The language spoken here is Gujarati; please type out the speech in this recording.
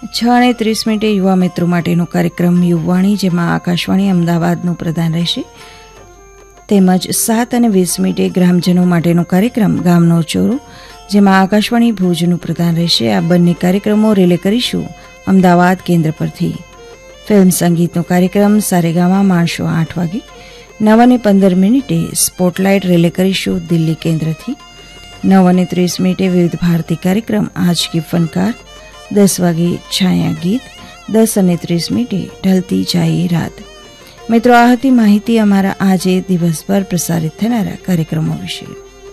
6:30 યુવા મિત્રો માટેનો કાર્યક્રમ યુવાણી, જેમાં આકાશવાણી અમદાવાદનું પ્રદાન રહેશે. તેમજ 7:20 ગ્રામજનો માટેનો કાર્યક્રમ ગામનો ચોરો, જેમાં આકાશવાણી ભુજનું પ્રદાન રહેશે. આ બંને કાર્યક્રમો રિલે કરીશું અમદાવાદ કેન્દ્ર પરથી. ફિલ્મ સંગીતનો કાર્યક્રમ સારેગામા માણસો 8 વાગે. 9:15 સ્પોટલાઇટ રિલે કરીશું દિલ્હી કેન્દ્રથી. 9:30 વિવિધ ભારતી કાર્યક્રમ આજ કી ફનકાર. 10 વાગે છાયા ગીત. 10:30 ઢલતી જાય રાત. મિત્રો, આ હતી માહિતી અમારા આજે દિવસભર પ્રસારિત થનારા કાર્યક્રમો વિશે.